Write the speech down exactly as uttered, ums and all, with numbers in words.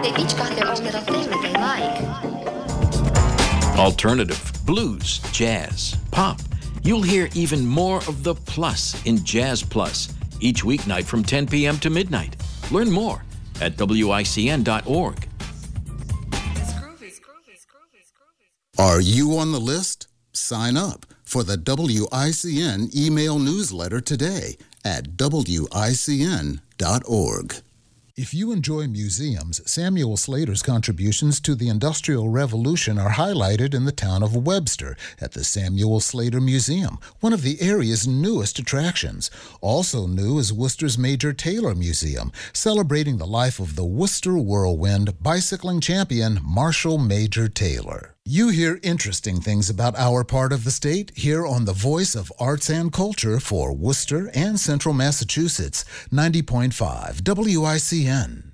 They've each got their own little thing that they like. Alternative, blues, jazz, pop. You'll hear even more of the plus in Jazz Plus each weeknight from ten p.m. to midnight. Learn more at W I C N dot org. Are you on the list? Sign up for the W I C N email newsletter today at W I C N dot org. If you enjoy museums, Samuel Slater's contributions to the Industrial Revolution are highlighted in the town of Webster at the Samuel Slater Museum, one of the area's newest attractions. Also new is Worcester's Major Taylor Museum, celebrating the life of the Worcester whirlwind bicycling champion Marshall Major Taylor. You hear interesting things about our part of the state here on the Voice of Arts and Culture for Worcester and Central Massachusetts, ninety point five W I C N.